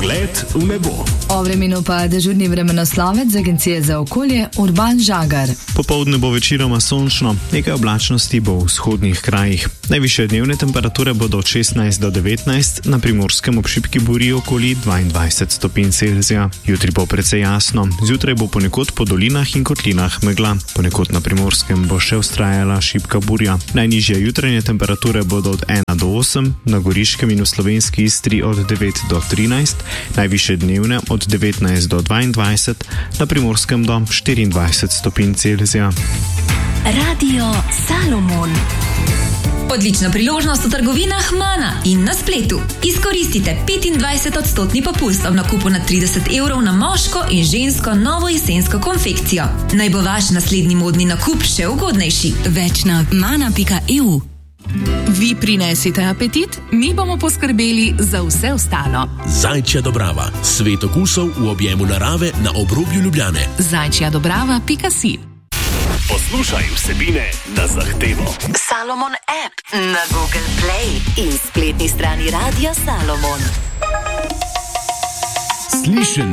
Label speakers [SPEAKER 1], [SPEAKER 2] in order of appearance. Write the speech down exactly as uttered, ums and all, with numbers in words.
[SPEAKER 1] Pogled v nebo.
[SPEAKER 2] O vremenu pa dežurni vremenoslovec z Agencije za okolje Urban Žagar.
[SPEAKER 3] Popoldne bo večinoma sončno, nekaj oblačnosti bo v vzhodnih krajih. Najvišje dnevne temperature bodo od šestnajst do devetnajst, na Primorskem ob šibki burji okoli dvaindvajset stopinj Celzija. Jutri bo precej jasno, zjutraj bo ponekod po dolinah in kotlinah megla. Ponekod na Primorskem bo še vztrajala šibka burja. Najnižje jutranje temperature bodo od ena do osem, na Goriškem in v slovenski Istri od devet do trinajst, najvišje dnevne od devetnajst do dvaindvajset, na Primorskem do štiriindvajset stopinj Celzija.
[SPEAKER 4] Radio Salomon. Odlična priložnost v trgovinah Mana in na spletu. Izkoristite petindvajset odstotni popust ob nakupu na trideset evrov na moško in žensko novo jesensko konfekcijo. Naj bo vaš naslednji modni nakup še ugodnejši.
[SPEAKER 5] Več na mana pika e u. Vi prinesite apetit, mi bomo poskrbeli za vse ostalo.
[SPEAKER 1] Zajčja Dobrava. Svet okusov v objemu narave na obrobju Ljubljane.
[SPEAKER 5] zajčja dobrava pika si.
[SPEAKER 1] Poslušaj vsebine na zahtevo.
[SPEAKER 4] Salomon app na Google Play in spletni strani Radia Salomon.
[SPEAKER 1] Slišen